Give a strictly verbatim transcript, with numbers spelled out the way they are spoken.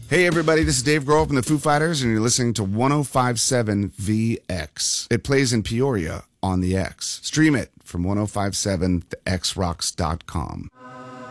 Hey everybody, this is Dave Grohl from the Foo Fighters, and you're listening to one oh five point seven V X. It plays in Peoria on the X. Stream it from ten fifty-seven the x rocks dot com.